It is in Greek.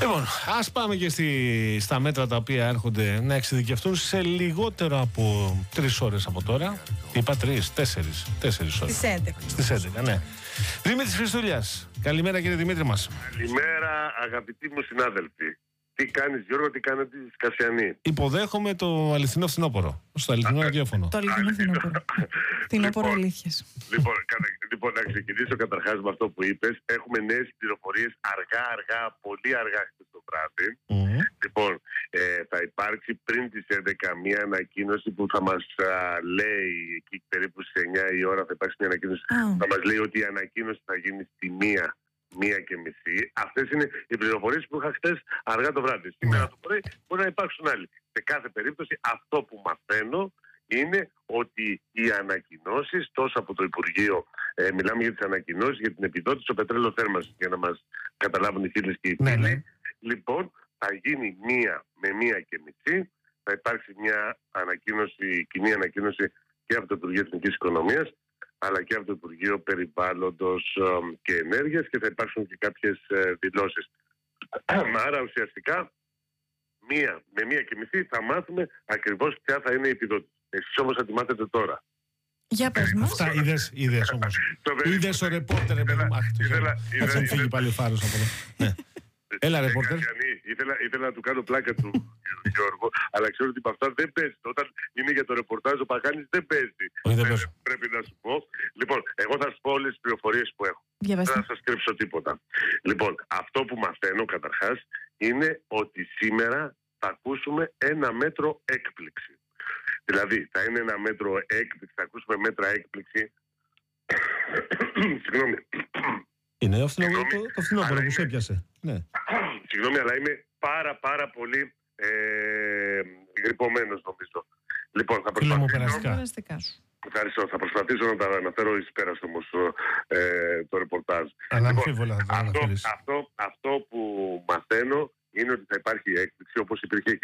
Λοιπόν, ας πάμε και στα μέτρα τα οποία έρχονται να εξειδικευτούν σε λιγότερο από 3 ώρες από τώρα. Είπα 3, 4 ώρες. Στις 11, ναι. Δημήτρης Χριστούλιας. Καλημέρα, κύριε Δημήτρη μας. Καλημέρα, αγαπητοί μου συνάδελφοι. Τι κάνεις, Γιώργο, τι κάνετε Κασιανή? Υποδέχομαι το αληθινό φθινόπωρο. Στο αληθινό ραδιόφωνο. Το αληθινό φθινόπωρο. Φθινόπωρο αλήθειας. Λοιπόν, να ξεκινήσω καταρχάς με αυτό που είπες. Έχουμε νέες πληροφορίες αργά, πολύ αργά χθες το βράδυ. Λοιπόν, θα υπάρξει πριν τις 11 μια ανακοίνωση που θα μας λέει εκεί περίπου στις 9 η ώρα. Θα υπάρξει μια ανακοίνωση θα μας λέει ότι η ανακοίνωση θα γίνει στη 1:30. Αυτές είναι οι πληροφορίες που είχα χτες αργά το βράδυ. Σήμερα το πρωί μπορεί να υπάρξουν άλλοι. Σε κάθε περίπτωση αυτό που μαθαίνω είναι ότι οι ανακοινώσεις τόσο από το Υπουργείο, μιλάμε για τις ανακοινώσεις για την επιδότηση στο πετρέλαιο θέρμανσης, για να μας καταλάβουν οι φίλες και οι φίλοι. Λοιπόν, θα γίνει 1 με 1:30. Θα υπάρξει μια ανακοίνωση, κοινή ανακοίνωση και από το Υπουργείο Εθνικής Οικονομίας αλλά και από το Υπουργείο Περιβάλλοντος και Ενέργειας, και θα υπάρξουν και κάποιες δηλώσεις. Άρα ουσιαστικά 1 με 1:30 θα μάθουμε ακριβώς ποια θα είναι η επιδότηση. Εσείς όμως θα τη μάθετε τώρα. Για πες μας. Αυτά είδες όμως. Είδες ο ρεπόρτερ, παιδί μου. Έτσι αν φύγει πάλι ο Φάρος από εδώ. Έλα, ρεπόρτερ. Ήθελα να του κάνω πλάκα του Γιώργο, αλλά ξέρω ότι με αυτά δεν παίζει. Όταν είναι για το ρεπορτάζ ο Παγάνης δεν παίζει. Πρέπει να σου πω. Λοιπόν, εγώ θα σου πω όλες τις πληροφορίες που έχω. Δεν θα σας κρύψω τίποτα. Λοιπόν, αυτό που μαθαίνω καταρχάς είναι ότι σήμερα θα ακούσουμε ένα μέτρο έκπληξη. Δηλαδή, θα είναι ένα μέτρο έκπληξη, θα ακούσουμε μέτρα έκπληξη. Συγγνώμη. Είναι το φθινόπωρο που σε έπιασε. Ναι. Συγγνώμη, αλλά είμαι πάρα πολύ γρυπωμένος νομίζω. Λοιπόν, θα προσπαθήσω να τα αναφέρω εις πέρας όμως το ρεπορτάζ. Αλλά λοιπόν, αυτό που μαθαίνω είναι ότι θα υπάρχει έκπληξη, όπως υπήρχε και